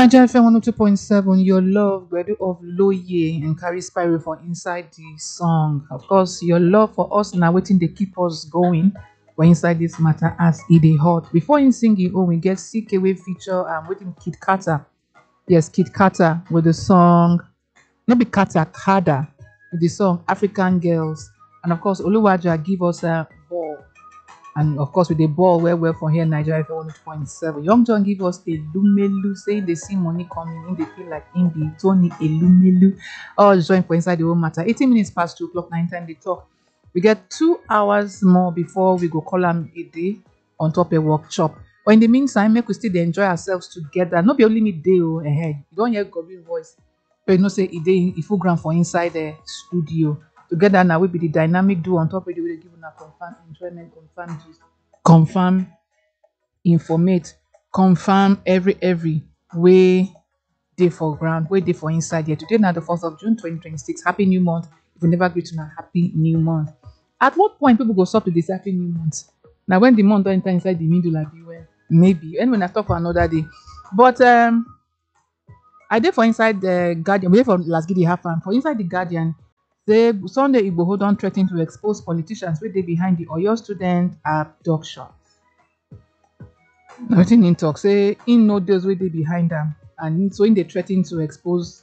Nigeria FM 102.7, your love, Gbedu of Loye and carry Spyro for inside the song. Of course, your love for us now waiting they keep us going. We're inside this matter as it is hot. Before you sing it, we get CKW feature waiting Kid Carter. Yes, Kid Carter with the song, not be Carter, Kada, with the song African Girls. And of course, Oluwaja give us a ball. And of course, with the ball well for here, Nigeria FM 102.7. Young John give us a lumelu, saying they see money coming in, they feel like in the Tony a lumelu. All join for inside the whole matter. 18 minutes past 2 o'clock, 9 time they talk. We get 2 hours more before we go call them a day on top a workshop. But in the meantime, make we still enjoy ourselves together. Not be only me day ahead. You don't hear Godwin voice, but you know say a day if you grant for inside the studio. Together now we be the dynamic duo on top of the way they give a confirm enjoyment, confirm gist, confirm informate, confirm every way day for ground, way day for inside here. Today now the 4th of June 2026. Happy new month. If you never greet now, happy new month. At what point people go stop to this happy new month? Now when the month don't enter inside the middle like you were, maybe. And when I talk for another day. But I did for inside the Guardian, we did for last giddy half and for inside the Guardian. Say Sunday Igboho don threaten to expose politicians wey dey behind the Oyo student abduction. Wetin im talk say im know those wey dey behind am and so im dey threaten to expose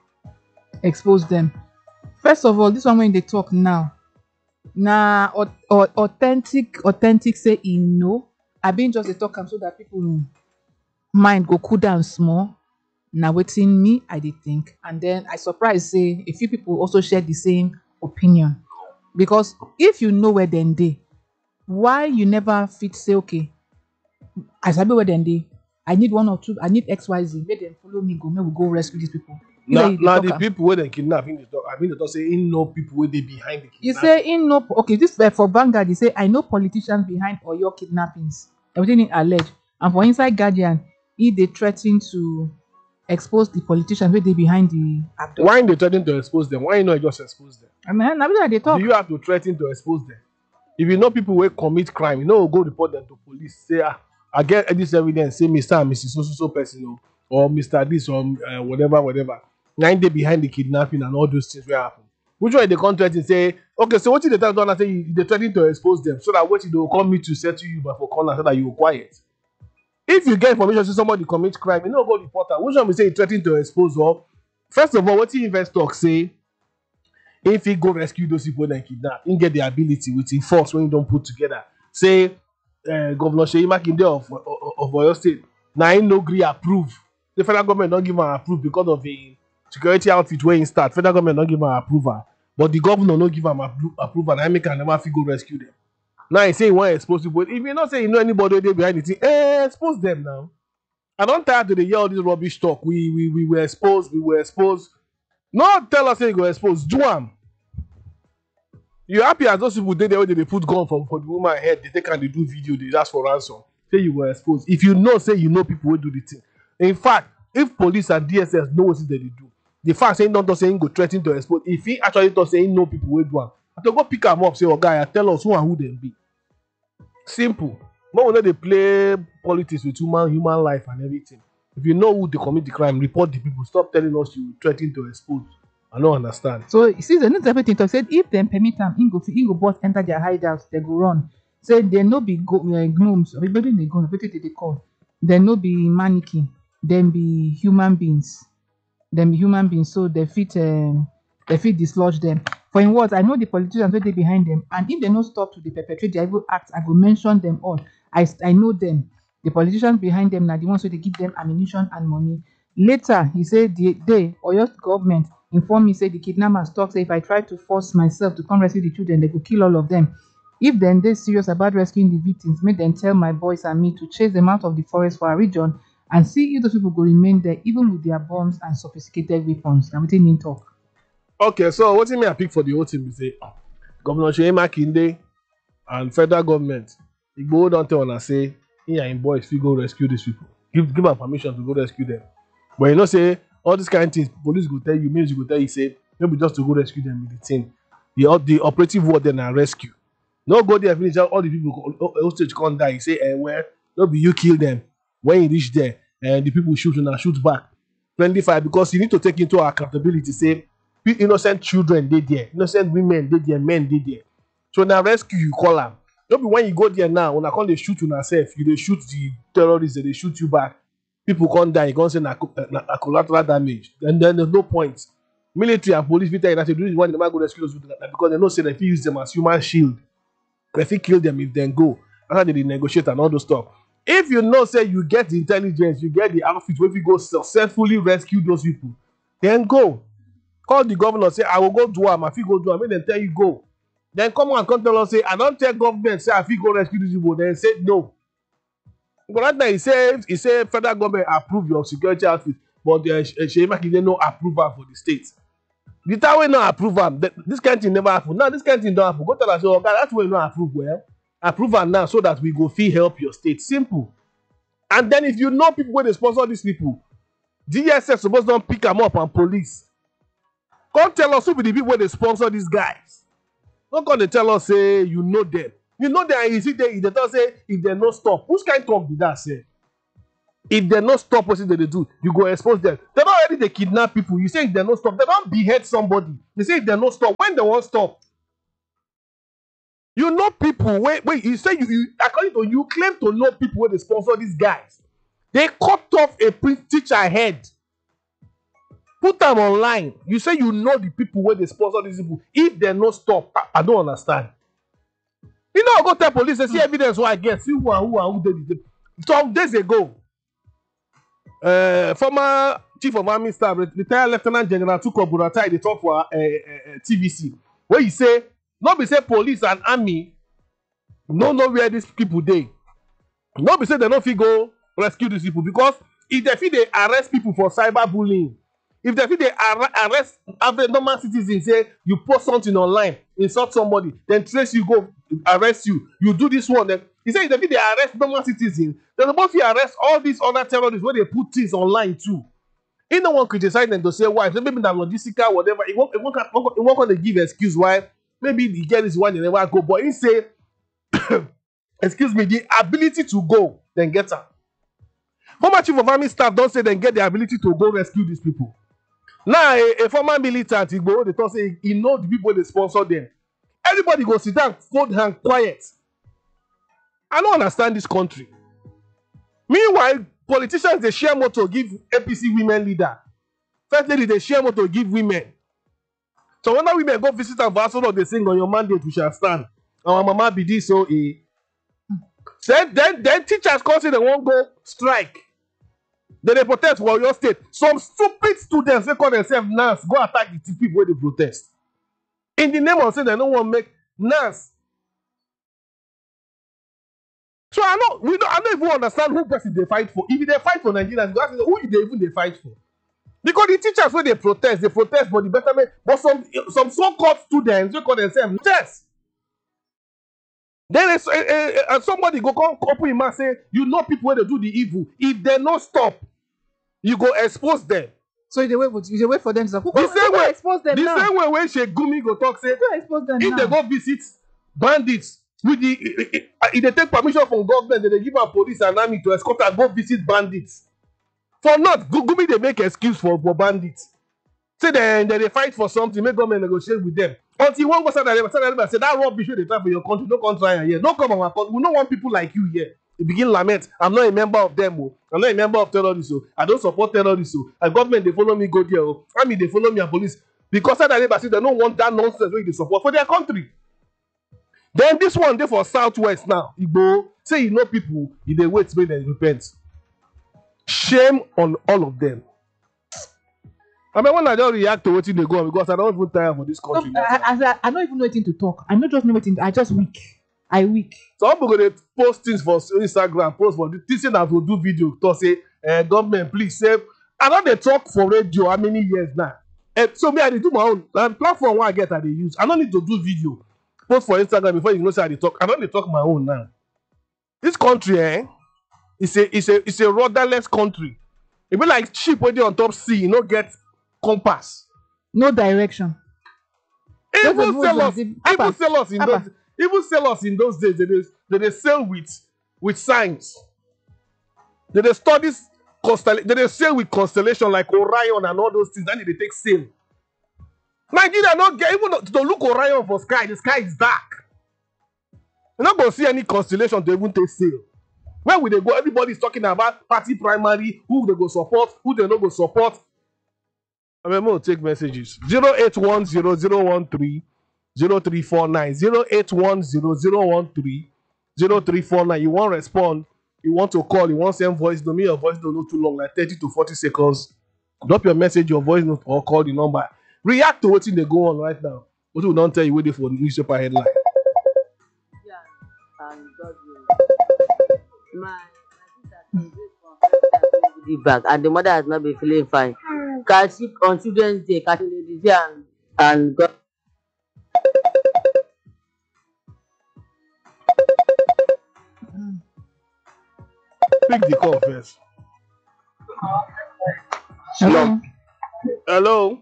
them. First of all, this one wey im dey talk now na authentic say im know. I been just dey talk am so that people mind go cool down small. Na wetin me I did think, and then I surprised say a few people also share the same opinion, because if you know where dem dey, why you never fit say okay, I sabi where dem dey, I need 1 or 2, I need XYZ, make dem follow me go, make we go rescue these people. Now the people where they kidnap, I mean they talk say in no people where they behind the kidnapping. You say in no, okay, this for Vanguard, you say I know politicians behind all your kidnappings, everything is alleged, and for inside Guardian, if they threaten to expose the politicians where they behind the abduction. Why they threaten to expose them? Why not just expose them? I mean, they talk. Do you have to threaten to expose them? If you know people will commit crime, you know, go report them to police. Say, I get this evidence. Say, Mr. and Mrs. So person, or Mr. This or whatever. 9 days behind the kidnapping and all those things will happen. Which one they come threaten? Say, okay, so what did they tell them? Say they threaten to expose them so that what they will come me to say to you, but for corner so that you are quiet. If you get information say somebody commit crime, you know go report am. Which one we say threatening to expose or first of all, what the investor say if he go rescue those people then kidnap, he get the ability with the force when you don't put together. Say Governor Seyi Makinde of Oyo State, now he no agree approve. The federal government don't give him approve because of the security outfit where he start. Federal government don't give him approval, but the governor no give him approval. And I make can never go rescue them. Now he say he want to expose people. If you not say you know anybody there behind the thing, expose them now. I don't tired to hear all this rubbish talk. We were exposed. Not tell us say you go expose. Do am. You happy as those people did there where they put gun for the woman head, they take and they do video, they ask for ransom. Say you were exposed. If you know, say you know people will do the thing. In fact, if police and DSS know what they do, the fact saying not saying go threaten to expose. If he actually not saying no people will do am, I to go pick them up, say, oh guy, tell us who and who they be. Simple. But when they play politics with human life and everything, if you know who they commit the crime, report the people. Stop telling us you threaten to expose. I don't understand. So you see, the news everything talk said if them permit them, go both enter their hideouts, they go run. Say they no be gnomes, everybody they go, everything they call. They no be mannequin, them be human beings. So they fit dislodge them. For in words, I know the politicians where they behind them, and if they no stop to the perpetrate the evil acts, I will mention them all. I know them. The politicians behind them now the ones where they give them ammunition and money. Later, he said they or your government informed me, say the kidnappers talk, say if I try to force myself to come rescue the children, they could kill all of them. If then they're serious about rescuing the victims, make them tell my boys and me to chase them out of the forest for our region and see if those people will remain there, even with their bombs and sophisticated weapons. Now, we didn't talk. Okay, so what do you mean I pick for the whole team? We say Governor Seyi Makinde and federal government. Igboho don't tell and say, he and boys, if you go rescue these people, give them permission to go rescue them. But you know, say all these kind of things, police go tell you, ministry go tell you, say maybe just to go rescue them with the thing. The operative word then and rescue. No go there finish all the people hostage can't die. You say, well, don't be you kill them. When you reach there, and the people shoot and shoot back. friendly fire, because you need to take into accountability. Say innocent children dey there, innocent women dey there, men dey there. So na rescue you call am. No be when you go there now, una come dey shoot una sef, you dey shoot the terrorists, they shoot you back. People come die, you come say na collateral damage. And then there's no point. Military and police fit tell you that say do this one, they might go rescue those people, because they know say they fit use them as human shield. They fit kill them if they go. After they negotiate and all those stuff. If you know say you get the intelligence, you get the outfit wey fit go successfully rescue those people, then go. Call the governor, say I will go do am, I fit go do am, make dem tell you go. Then come on, come tell us say I don tell government say I fit go rescue these people, then say no. But right now he say federal government approve your security outfit, but Seyi Makinde no approval for the state. The time wey no approve am, this kind thing never happen. Now this kind thing don happen. Go tell am say, oga, that way no approve well. Approve am now so that we go fit help your state. Simple. And then if you know people wey dey sponsor these people, DSS suppose don pick am up, and police. Come tell us who be the people wey dey sponsor these guys. No come dey tell us say you know them. You know them and you see them, if they talk say if they no stop. Which kind talk be that say? If they no stop wetin they dey do, you go expose them. They don already dey kidnap people. You say if they no stop, they don behead somebody. They say if they no stop, when they wan stop? You know people wey you say you according to you claim to know people wey dey sponsor these guys. They cut off a teacher head, put am online. You say you know the people wey dey sponsor these people. If they no stop, I don't understand. You know, go tell police, they see evidence what I get, see who did it. Some days ago, former chief of army staff, retired Lieutenant General Tukur Buratai, they talk for TVC, where he say, not be say police and army no know where these people dey. Not be say they no fit go rescue these people, because if they fit they arrest people for cyberbullying, if they fit they arrest average normal citizens, say you post something online, insult somebody, then trace you, go arrest you, you do this one, then he say if they fit they arrest normal citizens, they're supposed to arrest all these other terrorists where they put things online too. He no one criticize them to say why, so maybe that logistical whatever, he won't going to give excuse why maybe the girl is one they never go, but he say excuse me, the ability to go, then get her. Former chief of army staff don't say then get the ability to go rescue these people. Now a former militant, they talk say he know the people they sponsor them. Everybody go sit down, fold hand, quiet. I don't understand this country. Meanwhile, politicians they share motor give APC women leader. First lady they share motor give women. So when women go visit and Vassal, they sing on your mandate we shall stand. Our mama be this so then teachers come say they won't go strike. Then they protest for your state. Some stupid students, they call themselves NAS, go attack the people where they protest. In the name of saying they don't want to make NAS. So I don't even understand who person they fight for. If they fight for Nigerians, who they even fight for? Because the teachers when they protest for the betterment. But some so-called students, they call themselves NAS. Then somebody go come open him and say, you know people where they do the evil. If they not stop, you go expose them. So you wait for them to expose them. The same way when Shegumi go talk say, if they go visit bandits, with if they take permission from government, then they give our police and army to escort and go visit bandits. For not, Gumi they make excuse for bandits. Say they fight for something, make government negotiate with them. Until one go say that rubbish they try for your country, no come try here. No come on our country. We don't want people like you here. You begin lament. I'm not a member of them. I'm not a member of terrorists. I don't support terrorists. And government they follow me go there. Army they follow me and police. Because that they don't want that nonsense where they support for their country. Then this one they for Southwest now. Igbo say you know people, if they wait till they repent. Shame on all of them. I mean, when I don't react to what they go on, because I don't even tire for this country. No, I don't even know anything to talk. I not just know anything. I just weak. I weak. Some people going to post things for Instagram, post for this thing that will do video to say, government, please save. I know they talk for radio how many years now. So me, I do my own platform where I get that they use. I don't need to do video. Post for Instagram before you know say I dey talk. I don't dey talk my own now. This country, it's a rudderless country. It be like ship when they on top sea, you know, get compass. No direction. Even sell us in those days, they sail with signs. They study they sail with constellation like Orion and all those things. Then they take sail. Nigeria not get even to look Orion for sky. The sky is dark. You're not gonna see any constellation to even take sail. Where will they go? Everybody's talking about party primary, who they go support, who they not go support. I mean, we'll take messages. 0810013 0349. 0810013 0349. You want to respond, you want to call, you want to send voice note. Me, your voice note not too long, like 30 to 40 seconds. Drop your message, your voice note, or call the number. React to what's in the go on right now. What we don't tell you waiting for the newspaper headline. Yeah, and my sister back, and the mother has not been feeling fine. Can she on Children's Day, catching ladies here and God. Pick the call first. Hello. Hello.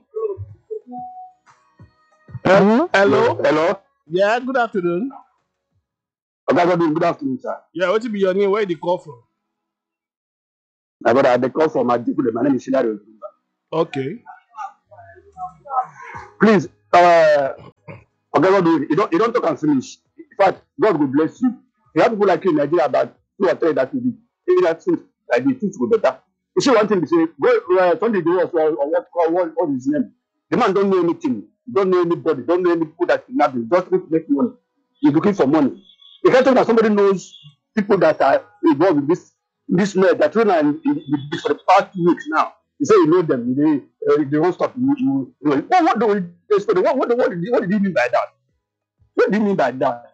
Hello? Hello. Hello? Yeah, good afternoon. Okay, good afternoon, sir. Yeah, what be your name? Where you call from? My brother, they call from my people. My name is Hilary. Okay. Please, okay, God, you don't talk and finish. In fact, God will bless you. You have people like you in Nigeria that who are telling that to be that things like the things will be better. You see one thing they say, go Sunday go or what is his name? The man don't know anything, don't know anybody, don't know any people that kidnap him, just to make money. He's looking for money. You can't tell that somebody knows people that are involved with this man that run and for the past 2 weeks now. You say you know them, they won't stop you. What do what did you mean by that? What do you mean by that?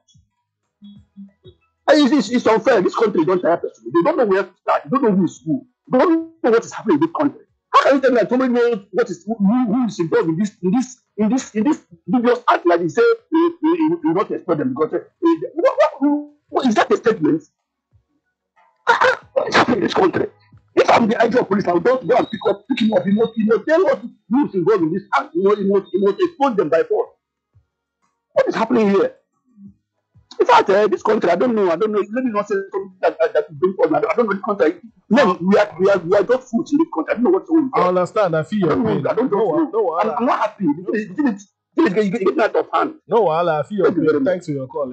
It's unfair. This country don't tire person. They don't know where to start. They don't know who is who. They don't know what is happening in this country. How can you tell me that somebody knows what is who is involved in this dubious act like they say you not expect them because what is that a statement? What is happening in this country? If I'm the IG of police, I will just go and pick him up. He must tell us who is involved in this act. He must expose them by force. What is happening here? In fact, this country, I don't know. Let me not say something that is being called. I don't know the country. No, we are just fools in this country. I don't know what's going on. I understand. I feel your pain. I don't know. I'm not happy. This is getting out of hand. No, I feel your Thank you very pain. much. Thanks for your call.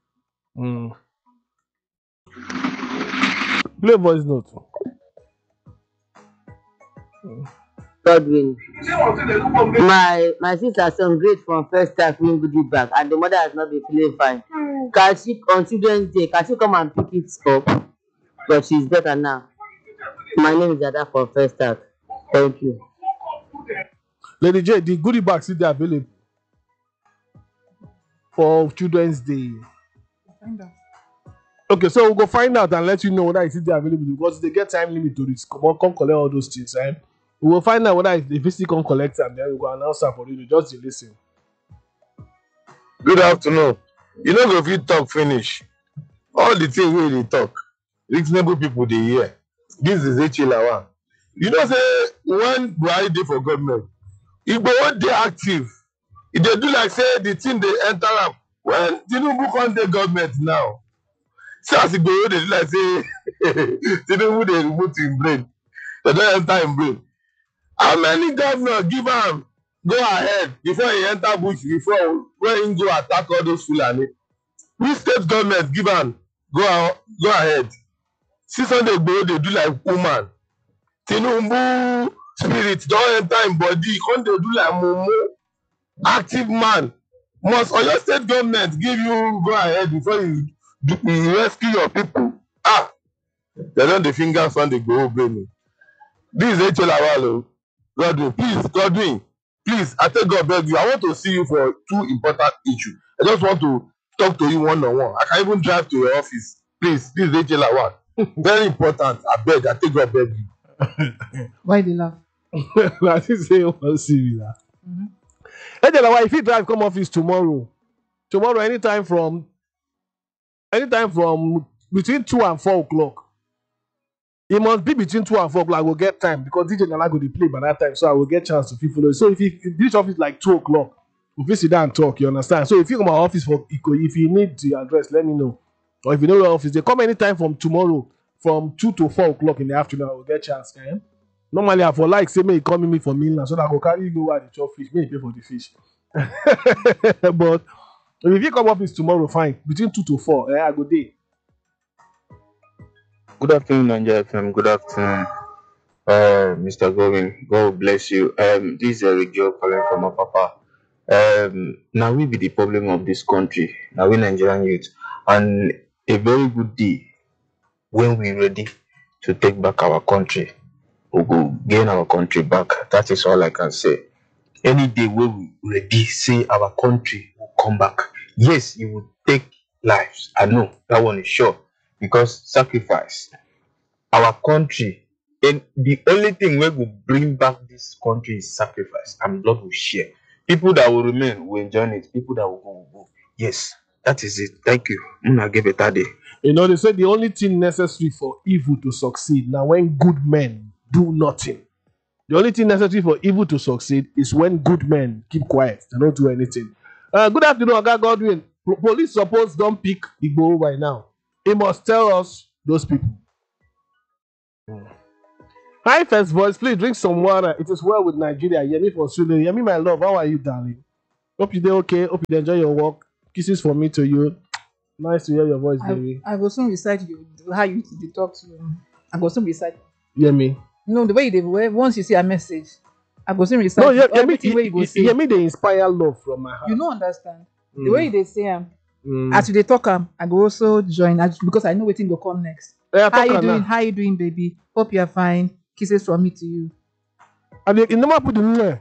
Play voice note. Godwin. My sister son great from first time feeling good back, and the mother has not been feeling fine. Can she on Children's Day? Can she come and pick it up? But she's better now. My name is Ada for first time. Thank you. Lady J, the goodie bags is available for Children's Day. Find out. Okay, so we'll go find out and let you know whether it's still available because they get time limit to this. Come collect all those things, right? We will find out whether if it's still come collect and then we'll go announce that for you. Just listen. Good afternoon. You know go fit talk finish. All the things wey dey talk, reasonable people dey hear. This is Echelawa. You know say when Buhari dey for government, Igboho dey active. E dey do like say the thing dey enter am. When Tinubu come dey government now, see as Igboho dey do like say Tinubu dey remove him brain. They don enter him brain. How many governors give am go ahead before he enter bush before when he go attack all those Fulani? Which state government give am go ahead? See Sunday Igboho dey do like woman. Tinubu spirit don enter him body, come dey do like mumu. Active man. Must Oyo state government give you go ahead before you rescue your people? Ah, they don dey finger Sunday Igboho brain. This is Echelawalo. Godwin, please, I tell God beg you. I want to see you for 2 important issues. I just want to talk to you one-on-one. I can even drive to your office. Please, this is Echelawalo. Very important. I beg, I tell God beg you. Why they laugh? I think say you want to see me now. Ejelawa, if you drive come office tomorrow, anytime from between 2 and 4 o'clock. It must be between 2 and 4 o'clock. I will get time because DJ Nala go to play by that time, so I will get chance to follow. So if you reach office like 2 o'clock, we'll sit down and talk. You understand? So if you come to my office for if you need the address, let me know. Or if you know your office, they come anytime from tomorrow from 2 to 4 o'clock in the afternoon, I will get chance. Eh? Normally, I for like say me call me for mainland so that I go carry you go where the chop fish. May pay for the fish. But if you come office tomorrow, fine. Between 2 to 4, I go day. Good afternoon, Nigeria FM. Good afternoon, Mr. Govin. God bless you. This is Eric Joe calling from my papa. Now we be the problem of this country. Now we Nigerian youth, and a very good day when we ready to take back our country, we go gain our country back. That is all I can say. Any day when we ready, say our country will come back. Yes, it will take lives. I know that one is sure because sacrifice. Our country, and the only thing we will bring back this country is sacrifice, and blood will share. People that will remain will join it. People that will go will go. Yes, that is it. Thank you. I give it a day. You know, they say the only thing necessary for evil to succeed now when good men do nothing. The only thing necessary for evil to succeed is when good men keep quiet and don't do anything. Good afternoon, Oga Godwin. Police suppose don't pick Igbo by now. He must tell us those people. Hi, first voice. Please drink some water. It is well with Nigeria. Yemi from Sulu. Yemi, my love. How are you, darling? Hope you did okay. Hope you enjoy your walk. Kisses from me to you. Nice to hear your voice, baby. I will soon recite you how you talk to him. I will soon recite. Yemi. No, the way once you see a message, I will soon recite. No, Yemi, they inspire love from my heart. You don't understand. The way they say as they talk I go also join because I know what thing will come next. Yeah, how you doing? How you doing, baby? Hope you're fine. Kisses from me to you. And you never put them there.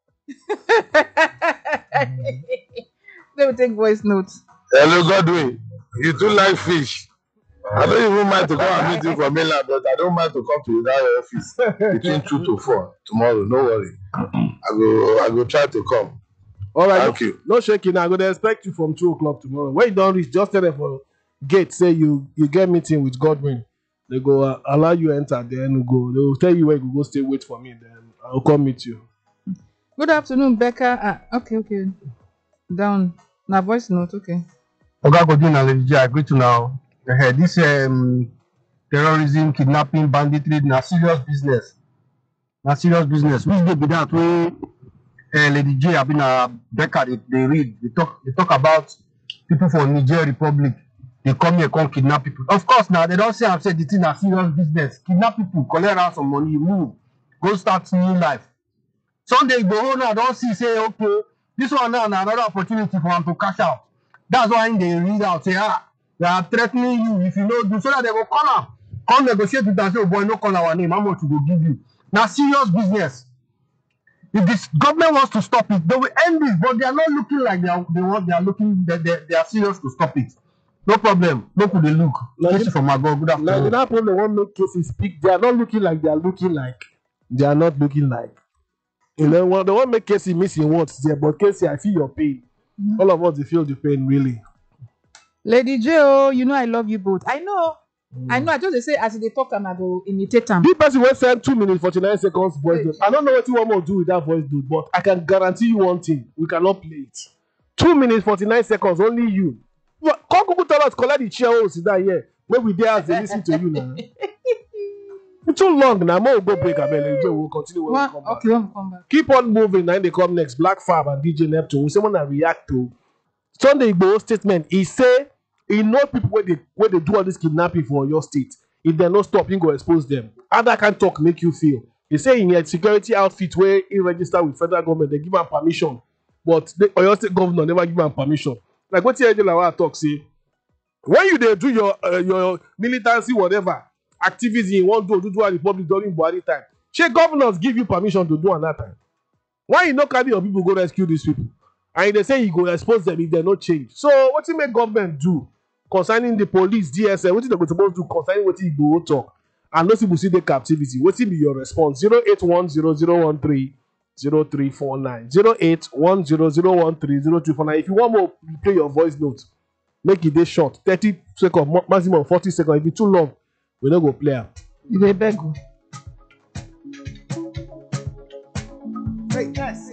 They will take voice notes. Hello, Godwin. You too like fish. I don't even mind to come and meet you from mainland, but I don't mind to come to your office between 2 to 4 tomorrow. No worry. I go try to come. All right. Thank you. No shaking. I'm gonna expect you from 2 o'clock tomorrow. When you don't reach, just tell them for gate. Say you get meeting with Godwin. They go allow you enter. Then go. They will tell you where you go. Stay. Wait for me. Then I'll come meet you. Good afternoon, Becca. Okay. Down. Now voice note. Okay. Oga Godwin and Lady J, I agree to now. This terrorism, kidnapping, banditry, na serious business. Na serious business. Which day be that way? Lady J, I been Becca. They read. They talk about people from Niger Republic. They come here, come kidnap people. Of course, now they don't say I'm saying the thing a serious business. Kidnap people, collect out some money, move, go start new life. Sunday Igboho now don't see say okay, this one now another opportunity for them to cash out. That's why they read out say they are threatening you if you know do so that they will come negotiate with them. Say oh boy, no call our name. How much we go give you? Now serious business. If this government wants to stop it, they will end this. But they are not looking like they are serious to stop it. No problem. Look who they look. This is from my God. Good afternoon. That problem won't make cases speak. They are not looking like they are looking like. They are not looking like. You know, they won't make Casey missing words there, but Casey, I feel your pain. All of us, they feel the pain, really. Lady J, you know I love you both. I know. I just they say as they talk, I go imitate them. This person will send 2 minutes 49 seconds voice note. I don't know what you want more to do with that voice note, but I can guarantee you one thing: we cannot play it. 2 minutes 49 seconds, only you. Come Google tell us, collect the chair holes in that here. When we there, they listen to you now. It's too long now. More will go break. We'll continue when we come back. Okay, we'll come back. Keep on moving. Now they come next. Black Fab and DJ Neptune. Someone that react to Sunday Igboho statement. He say he know people where they do all this kidnapping for your state. If they not stop, he go expose them. How that can talk make you feel? He say in your security outfit where he register with federal government, they give him permission, but the Oyo State governor never give him permission. Like what Ejelawa talk say, when you dey do your militancy whatever activities you want to do at the public during Buhari time, shey governors give you permission to do at that time. Why you no carry your people go rescue these people? And they say you go expose them if they no change. So what you make government do concerning the police, DSS? What they go supposed to do concerning what you go talk? And those people see the captivity. What will be your response? 0810013 0349 0810013 If you want more, play your voice note. Make it day short, 30 seconds, maximum 40 seconds. If it's too long, we don't go play. They beg. Right, yes.